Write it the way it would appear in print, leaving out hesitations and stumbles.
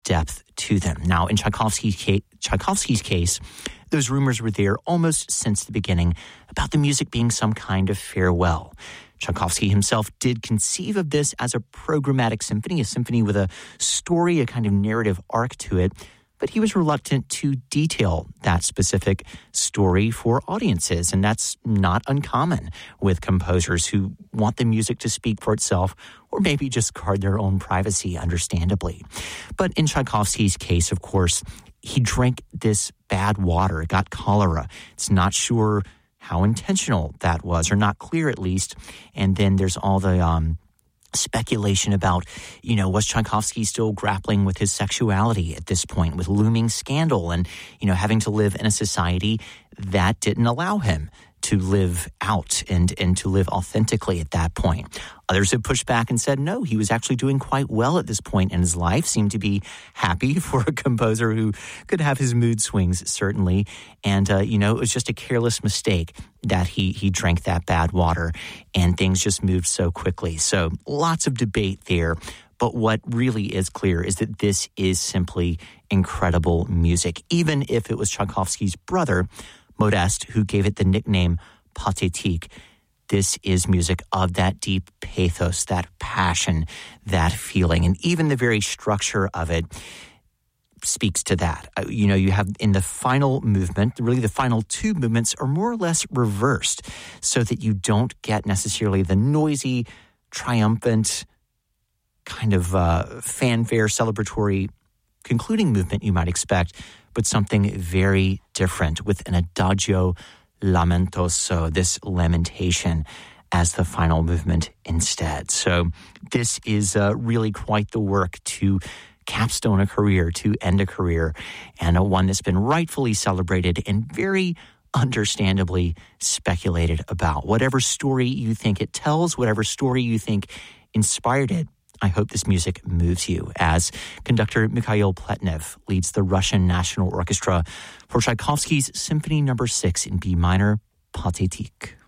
depth to them. Now, in Tchaikovsky's case, those rumors were there almost since the beginning about the music being some kind of farewell. Tchaikovsky himself did conceive of this as a programmatic symphony, a symphony with a story, a kind of narrative arc to it, but he was reluctant to detail that specific story for audiences, and that's not uncommon with composers who want the music to speak for itself or maybe just guard their own privacy, understandably. But in Tchaikovsky's case, of course, he drank this bad water, got cholera. It's not sure how intentional that was, or not clear at least. And then there's all the speculation about, was Tchaikovsky still grappling with his sexuality at this point, with looming scandal and, having to live in a society that didn't allow him to live out and to live authentically at that point. Others have pushed back and said, no, he was actually doing quite well at this point in his life, seemed to be happy for a composer who could have his mood swings, certainly. And, it was just a careless mistake that he drank that bad water and things just moved so quickly. So lots of debate there. But what really is clear is that this is simply incredible music, even if it was Tchaikovsky's brother, Modeste, who gave it the nickname Pathétique. This is music of that deep pathos, that passion, that feeling. And even the very structure of it speaks to that. You have in the final movement, really the final two movements are more or less reversed so that you don't get necessarily the noisy, triumphant, kind of fanfare, celebratory concluding movement you might expect, but something very different with an adagio lamentoso, this lamentation as the final movement instead. So this is really quite the work to capstone a career, to end a career, and one that's been rightfully celebrated and very understandably speculated about. Whatever story you think it tells, whatever story you think inspired it, I hope this music moves you as conductor Mikhail Pletnev leads the Russian National Orchestra for Tchaikovsky's Symphony No. 6 in B minor, Pathétique.